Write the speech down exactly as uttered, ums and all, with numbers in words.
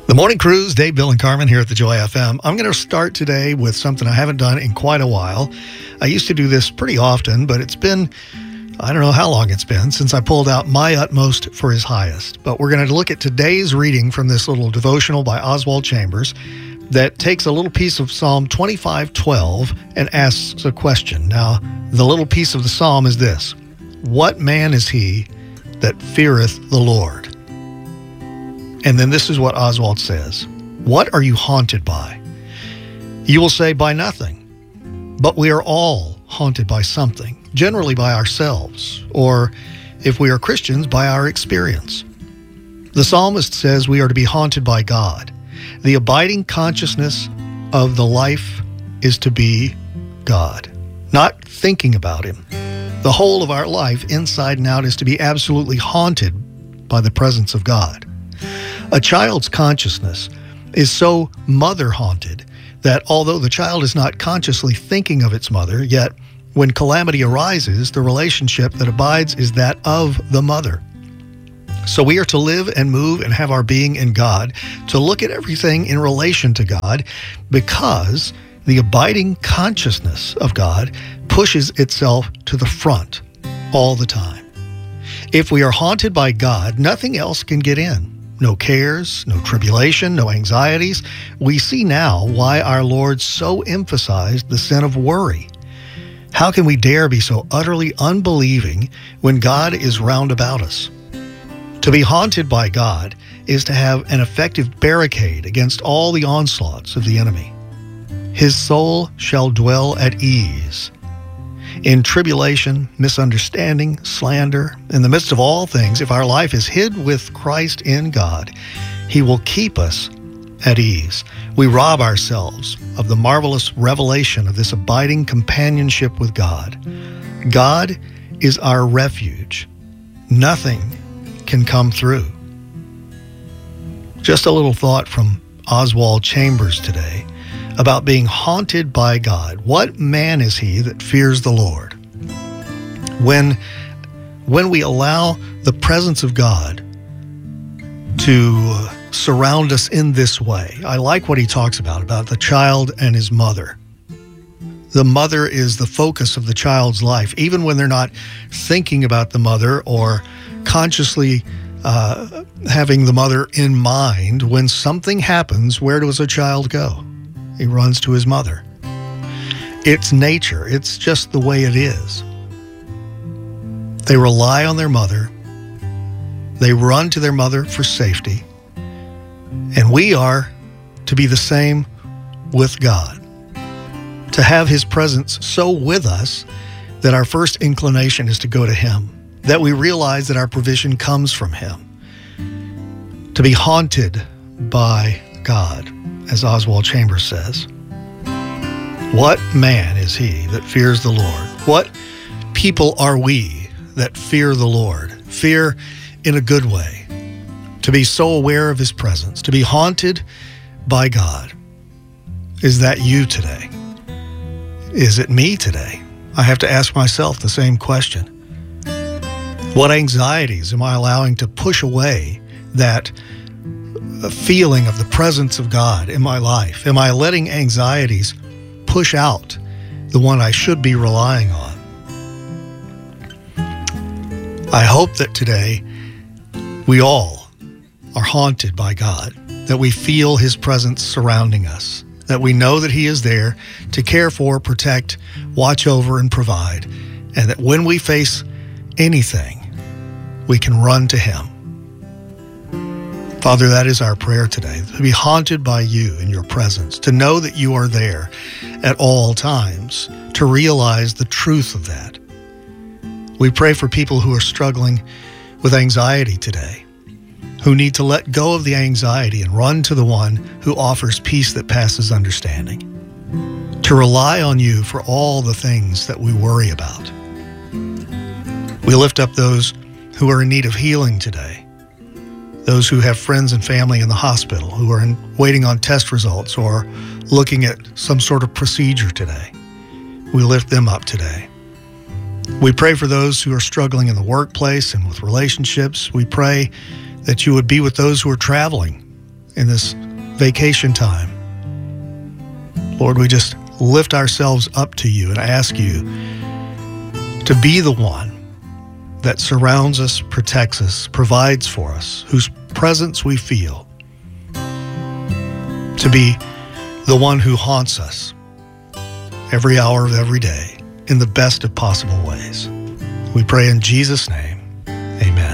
The Morning Cruise, Dave, Bill, and Carmen here at the Joy F M. I'm going to start today with something I haven't done in quite a while. I used to do this pretty often, but it's been, I don't know how long it's been, since I pulled out My Utmost for His Highest. But we're going to look at today's reading from this little devotional by Oswald Chambers that takes a little piece of Psalm twenty-five twelve and asks a question. Now, the little piece of the psalm is this: what man is he that feareth the Lord? And then this is what Oswald says: what are you haunted by? You will say, by nothing. But we are all haunted by something, generally by ourselves, or if we are Christians, by our experience. The psalmist says we are to be haunted by God. The abiding consciousness of the life is to be God, not thinking about Him. The whole of our life, inside and out, is to be absolutely haunted by the presence of God. A child's consciousness is so mother-haunted that although the child is not consciously thinking of its mother, yet when calamity arises, the relationship that abides is that of the mother. So we are to live and move and have our being in God, to look at everything in relation to God, because the abiding consciousness of God pushes itself to the front all the time. If we are haunted by God, nothing else can get in. No cares, no tribulation, no anxieties. We see now why our Lord so emphasized the sin of worry. How can we dare be so utterly unbelieving when God is round about us? To be haunted by God is to have an effective barricade against all the onslaughts of the enemy. His soul shall dwell at ease. In tribulation, misunderstanding, slander, in the midst of all things, if our life is hid with Christ in God, He will keep us at ease. We rob ourselves of the marvelous revelation of this abiding companionship with God. God is our refuge. Nothing can come through. Just a little thought from Oswald Chambers today about being haunted by God. What man is he that fears the Lord? When, when we allow the presence of God to surround us in this way, I like what he talks about, about the child and his mother. The mother is the focus of the child's life, even when they're not thinking about the mother or consciously uh, having the mother in mind. When something happens, where does a child go? He runs to his mother. It's nature. It's just the way it is. They rely on their mother. They run to their mother for safety. And we are to be the same with God. To have His presence so with us that our first inclination is to go to Him. That we realize that our provision comes from Him. To be haunted by God, as Oswald Chambers says. What man is he that fears the Lord? What people are we that fear the Lord? Fear in a good way. To be so aware of His presence. To be haunted by God. Is that you today? Is it me today? I have to ask myself the same question. What anxieties am I allowing to push away that a feeling of the presence of God in my life? Am I letting anxieties push out the one I should be relying on? I hope that today we all are haunted by God, that we feel His presence surrounding us, that we know that He is there to care for, protect, watch over, and provide, and that when we face anything, we can run to Him. Father, that is our prayer today, to be haunted by You in Your presence, to know that You are there at all times, to realize the truth of that. We pray for people who are struggling with anxiety today, who need to let go of the anxiety and run to the one who offers peace that passes understanding, to rely on You for all the things that we worry about. We lift up those who are in need of healing today, those who have friends and family in the hospital, who are in, waiting on test results or looking at some sort of procedure today. We lift them up today. We pray for those who are struggling in the workplace and with relationships. We pray that You would be with those who are traveling in this vacation time. Lord, we just lift ourselves up to you and ask you to be the one that surrounds us, protects us, provides for us, whose presence we feel, to be the one who haunts us every hour of every day in the best of possible ways. We pray in Jesus' name, amen.